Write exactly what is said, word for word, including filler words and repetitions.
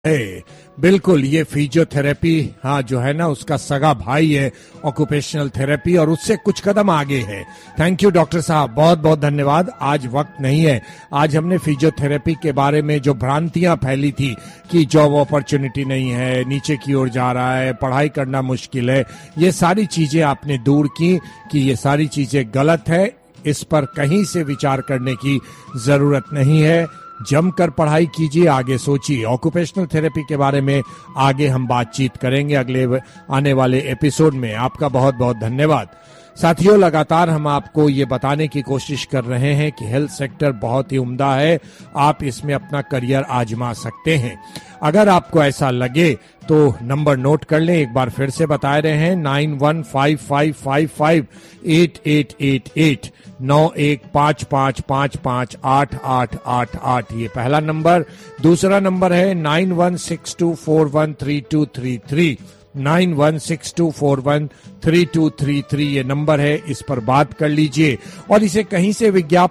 है बिल्कुल। ये फिजियोथेरेपी हाँ जो है ना उसका सगा भाई है ऑक्यूपेशनल थेरेपी, और उससे कुछ कदम आगे है। थैंक यू डॉक्टर साहब, बहुत बहुत धन्यवाद। आज वक्त नहीं है, आज हमने फिजियोथेरेपी के बारे में जो भ्रांतियां फैली थी कि जॉब अपॉर्चुनिटी नहीं है, नीचे की ओर जा रहा है, पढ़ाई करना मुश्किल है, ये सारी चीजें आपने दूर की कि ये सारी चीजें गलत है, इस पर कहीं से विचार करने की जरूरत नहीं है। जमकर पढ़ाई कीजिए, आगे सोचिए। ऑक्यूपेशनल थेरेपी के बारे में आगे हम बातचीत करेंगे अगले आने वाले एपिसोड में। आपका बहुत बहुत धन्यवाद। साथियों, लगातार हम आपको ये बताने की कोशिश कर रहे हैं कि हेल्थ सेक्टर बहुत ही उम्दा है, आप इसमें अपना करियर आजमा सकते हैं। अगर आपको ऐसा लगे तो नंबर नोट कर लें, एक बार फिर से बता रहे हैं, nine one five five five five eight eight eight eight, नौ एक पाँच पाँच पाँच पाँच आठ आठ आठ आठ, ये पहला नंबर। दूसरा नंबर है nine one six to four one three to three three, nine one six to four one three to three three, ये नंबर है, इस पर बात कर लीजिए। और इसे कहीं से विज्ञापन